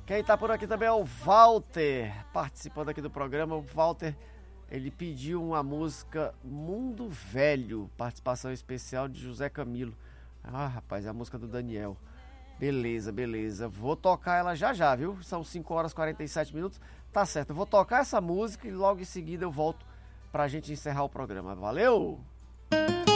Quem tá por aqui também é o Walter, participando aqui do programa. O Walter, ele pediu uma música Mundo Velho, participação especial de José Camilo. Ah, rapaz, é a música do Daniel. Beleza, beleza. Vou tocar ela já já, viu? São 5 horas e 47 minutos. Tá certo, eu vou tocar essa música e logo em seguida eu volto pra gente encerrar o programa. Valeu!